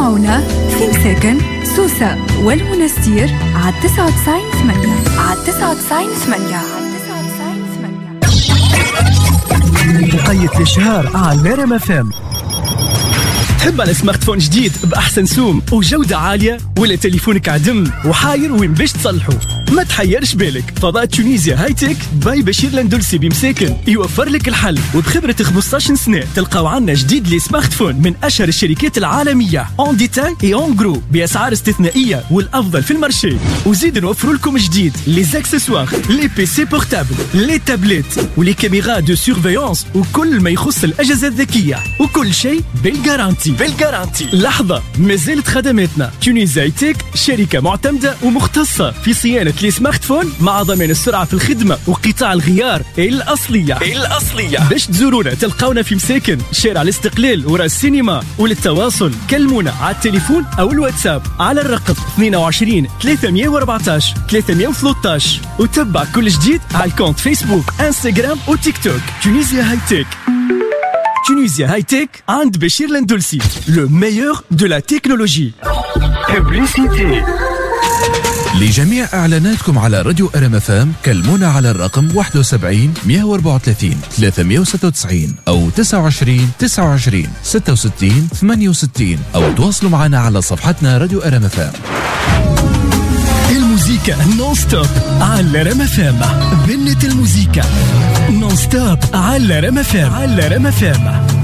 اسمعونا في مساكن سوسة والمنستير على 99.8 على 99.8 مقيد الشهر على ريم اف ام. تحب على سمارت فون جديد بأحسن سوم وجودة عالية، ولا تليفونك عدم وحاير وين باش تصلحه؟ ما تحيرش بالك، فضاء تونيزيا هاي تك باي بشير لندلسي بمساكن يوفر لك الحل، وبخبرة 15 سنة تلقاو عنا جديد لي سمارت فون من أشهر الشركات العالمية اون ديتاي اي اون جرو بأسعار استثنائية والأفضل في المارشي. وزيد نوفروا لكم جديد لي زاكسسوار، لي بي سي بورتابل، لي تابلت ولي كاميرا دو سيرفيونس وكل ما يخص الأجهزة الذكية، وكل شيء بالجارانتي. لحظة، مازالت خدماتنا. تونيزيا هاي تك شركة معتمدة ومختصة في صيانة لي سمارت فون مع ضمان السرعة في الخدمة وقطاع الغيار الأصلية. باش تزورونا تلقاونا في مساكن شارع الاستقلال ورا السينما، وللتواصل كلمونا على التليفون أو الواتساب على الرقم 22 314 313، وتبع كل جديد على الكونت فيسبوك انستغرام وتيك توك. تونيزيا هاي تك. Tunisia High Tech عند بشير لندلسي. Le meilleur de la technologie. Publicité. لجميع إعلاناتكم على راديو ار ام اف ام كلمونا على الرقم 71 134 396 أو 29 29 66 68، أو تواصلوا معنا على صفحتنا راديو ار ام اف ام. الموسيقى نون ستوب على رم اف ام. بنت الموسيقى نون ستوب على رم اف ام.